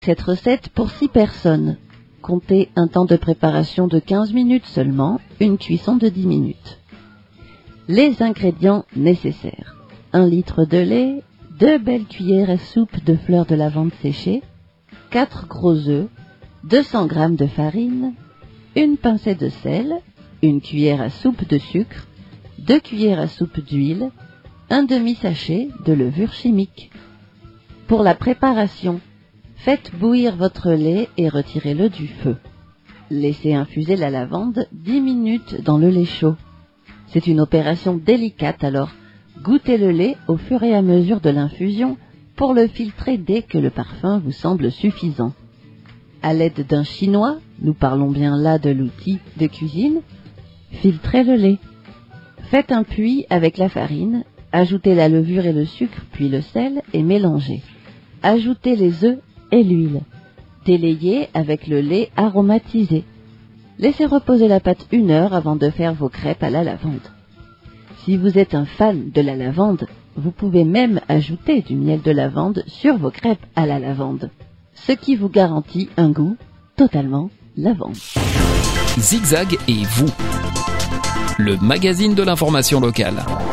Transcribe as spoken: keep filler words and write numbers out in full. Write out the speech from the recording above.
Cette recette pour six personnes. Comptez un temps de préparation de quinze minutes seulement, une cuisson de dix minutes. Les ingrédients nécessaires. un litre de lait, deux belles cuillères à soupe de fleurs de lavande séchées, quatre gros œufs, deux cents grammes de farine, une pincée de sel, une cuillère à soupe de sucre, deux cuillères à soupe d'huile, un demi-sachet de levure chimique. Pour la préparation, faites bouillir votre lait et retirez-le du feu. Laissez infuser la lavande dix minutes dans le lait chaud. C'est une opération délicate, alors goûtez le lait au fur et à mesure de l'infusion pour le filtrer dès que le parfum vous semble suffisant. À l'aide d'un chinois, nous parlons bien là de l'outil de cuisine, filtrez le lait. Faites un puits avec la farine, ajoutez la levure et le sucre, puis le sel et mélangez. Ajoutez les œufs et l'huile. Délayez avec le lait aromatisé. Laissez reposer la pâte une heure avant de faire vos crêpes à la lavande. Si vous êtes un fan de la lavande, vous pouvez même ajouter du miel de lavande sur vos crêpes à la lavande, ce qui vous garantit un goût totalement lavande. Zigzag et vous, le magazine de l'information locale.